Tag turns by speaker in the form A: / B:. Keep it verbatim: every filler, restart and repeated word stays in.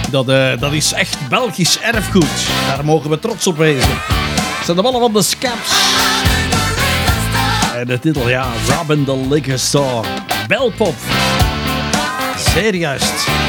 A: Dat, uh, dat is echt Belgisch erfgoed. Daar mogen we trots op wezen. Het zijn de mannen van de Scaps. En de titel, ja, Robin the Liquor Store. Belpop. Zeer juist.